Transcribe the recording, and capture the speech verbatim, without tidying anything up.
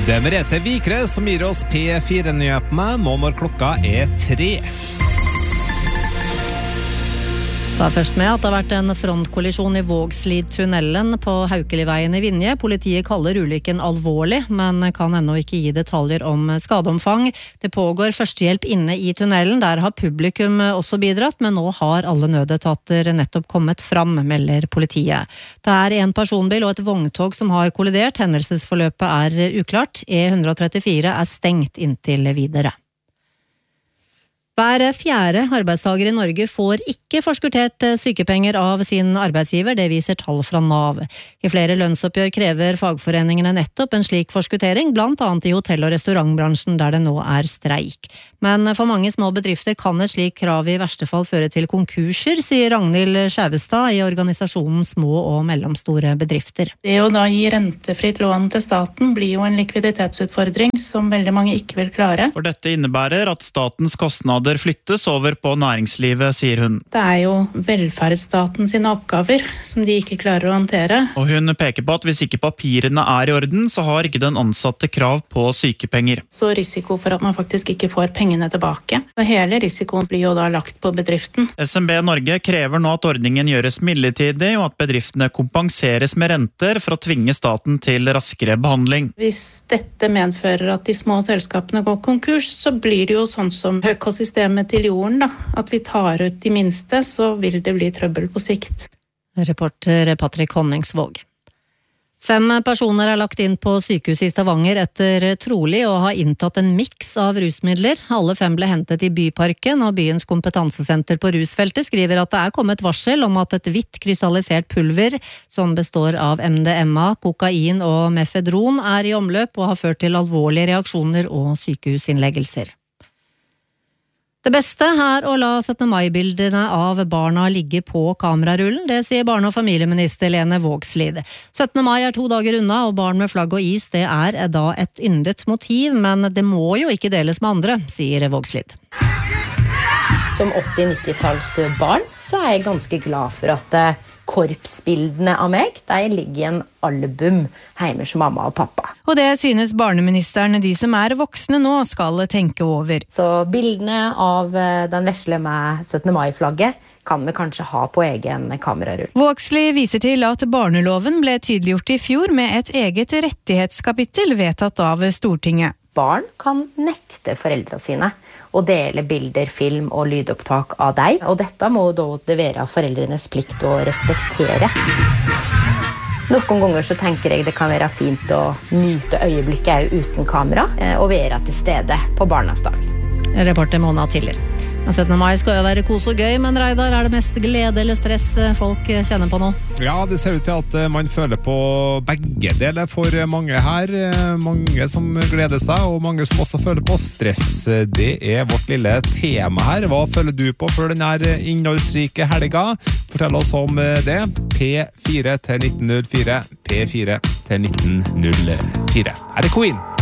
Det er Merete Vikre som gir oss P fire-nyhetene nå når klokka er tre. Ta først med at det har vært en frontkollisjon i Vågslidtunnelen på Haukeliveien i Vinje. Politiet kaller ulykken alvorlig, men kan ennå ikke gi detaljer om skadeomfang. Det pågår førstehjelp inne i tunnelen, der har publikum også bidratt, men nå har alle nødetater nettopp kommet fram, melder politiet. Det er en personbil og et vogntog som har kollidert. Hendelsesforløpet er uklart. E ett trettifire er stengt inntil videre. Hver fjerde arbeidstager i Norge får ikke forskuttert sykepenger av sin arbeidsgiver, det viser tall fra Nav. I flere lønnsoppgjør krever fagforeningene nettopp en slik forskuttering, blant annet i hotell- og restaurantbransjen der det nå er streik. Men for mange små bedrifter kan et slik krav i verste fall føre til konkurser, sier Ragnhild Skjævestad i organisasjonen Små og mellomstore bedrifter. Det å da gi rentefritt lån til staten blir jo en likviditetsutfordring som veldig mange ikke vil klare. For dette innebærer at statens kostnader flyttes over på næringslivet, sier hun. Det er jo velferdsstaten sine oppgaver som de ikke klarer å håndtere. Og hun peker på at hvis ikke papirene er i orden, så har ikke den ansatte krav på sykepenger. Så risiko for at man faktisk ikke får pengene tilbake. Hele risikoen blir jo da lagt på bedriften. S M B Norge krever nå at ordningen gjøres midlertidig, og at bedriftene kompenseres med renter for å tvinge staten til raskere behandling. Hvis dette medfører at de små selskapene går konkurs, så blir det jo sånn som økosystemet til jorden, da. At vi tar ut de minste, så vil det bli trøbbel på sikt. Reporter Patrick Honningsvåg. Fem personer er lagt inn på sykehus i Stavanger etter trolig å ha inntatt en miks av rusmidler. Alle fem ble hentet i Byparken, og byens kompetansesenter på rusfeltet skriver at det er kommet varsel om at et hvitt krystallisert pulver som består av M D M A, kokain og mefedron er i omløp og har ført til alvorlige reaksjoner og sykehusinnleggelser. Det beste er å la syttende mai-bildene av barna ligge på kamerarullen, det sier barne- og familieminister Lene Vågslid. syttende mai er to dager unna, og barn med flagg og is det er da et yndet motiv, men det må jo ikke deles med andre, sier Vågslid. Som åtti-nittitalls barn så er jeg ganske glad for at korpsbildene av meg, de ligger i en album hjemme hos mamma og pappa. Og det synes barneministeren de som er voksne nå skal tenke over. Så bildene av den vesle med syttende mai-flagget kan vi kanskje ha på egen kamerarull. Vågslid viser til at barneloven ble tydeliggjort i fjor med et eget rettighetskapittel vedtatt av Stortinget. Barn kan nekte foreldre sine å dele bilder, film og lydopptak av deg, og dette må da det være foreldrenes plikt å respektere. Noen ganger så tenker jeg det kan være fint å nyte øyeblikket uten kamera, og være til stede på barnas dag. Reporter Mona Tiller. syttende mai skal jo være kos og gøy, men Reidar, er det mest glede eller stress folk kjenner på nå? Ja, det ser ut til at man føler på begge deler for mange her. Mange som gleder seg, og mange som også føler på stress. Det er vårt lille tema her. Hva føler du på for denne innholdsrike helga? Fortell oss om det. P fire til nitten null fire. P fire til nitten null fire. Her er Queen.